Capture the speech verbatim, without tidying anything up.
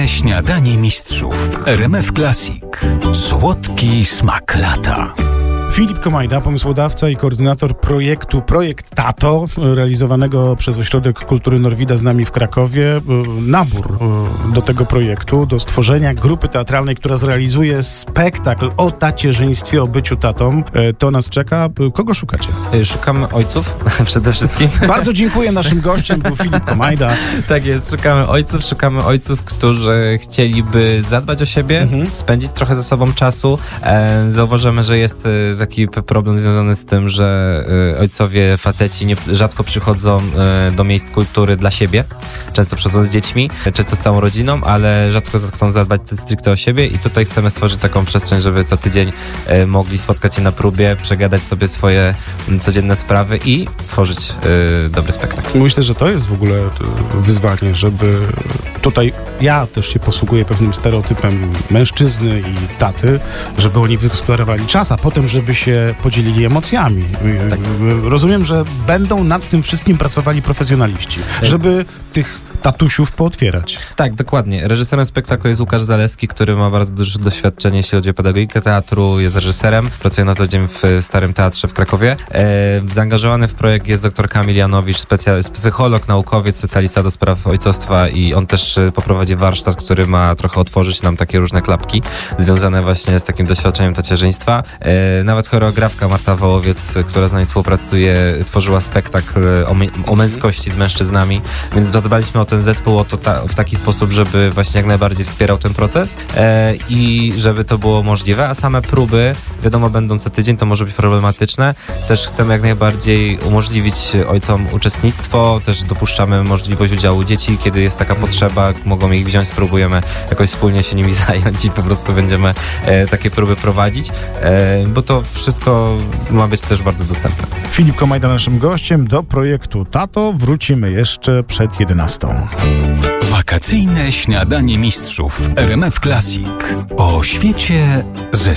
śniadanie mistrzów w R M F Classic. Słodki smak lata. Filip Komajda, pomysłodawca i koordynator projektu Projekt Tato, realizowanego przez Ośrodek Kultury Norwida z nami w Krakowie. Nabór do tego projektu, do stworzenia grupy teatralnej, która zrealizuje spektakl o tacierzyństwie, o byciu tatą. To nas czeka. Kogo szukacie? Szukamy ojców przede wszystkim. Bardzo dziękuję. Naszym gościem był Filip Komajda. Tak jest, szukamy ojców, szukamy ojców, którzy chcieliby zadbać o siebie, mhm. spędzić trochę ze sobą czasu. Zauważymy, że jest taki problem związany z tym, że y, ojcowie, faceci nie, rzadko przychodzą y, do miejsc kultury dla siebie. Często przychodzą z dziećmi, często z całą rodziną, ale rzadko chcą zadbać stricte o siebie i tutaj chcemy stworzyć taką przestrzeń, żeby co tydzień y, mogli spotkać się na próbie, przegadać sobie swoje y, codzienne sprawy i tworzyć y, dobry spektakl. Myślę, że to jest w ogóle wyzwanie, żeby tutaj ja też się posługuję pewnym stereotypem mężczyzny i taty, żeby oni wyeksplorowali czas, a potem, żeby się podzielili emocjami. Tak. Rozumiem, że będą nad tym wszystkim pracowali profesjonaliści, żeby tych tatusiów pootwierać. Tak, dokładnie. Reżyserem spektaklu jest Łukasz Zaleski, który ma bardzo duże doświadczenie, jeśli chodzi o pedagogikę teatru, jest reżyserem, pracuje na co dzień w Starym Teatrze w Krakowie. E, zaangażowany w projekt jest dr Kamil Janowicz, specja- psycholog, naukowiec, specjalista do spraw ojcostwa i on też poprowadzi warsztat, który ma trochę otworzyć nam takie różne klapki związane właśnie z takim doświadczeniem tacierzyństwa. E, nawet choreografka Marta Wołowiec, która z nami współpracuje, tworzyła spektakl o, m- o męskości z mężczyznami, więc zadbaliśmy o ten zespół o to ta, w taki sposób, żeby właśnie jak najbardziej wspierał ten proces e, i żeby to było możliwe, a same próby, wiadomo, będą co tydzień, to może być problematyczne. Też chcemy jak najbardziej umożliwić ojcom uczestnictwo, też dopuszczamy możliwość udziału dzieci, kiedy jest taka potrzeba, mogą ich wziąć, spróbujemy jakoś wspólnie się nimi zająć i po prostu będziemy e, takie próby prowadzić, e, bo to wszystko ma być też bardzo dostępne. Filip Komajda naszym gościem. Do projektu Tato wrócimy jeszcze przed jedenastą. Wakacyjne śniadanie mistrzów w R M F Classic. O świecie ze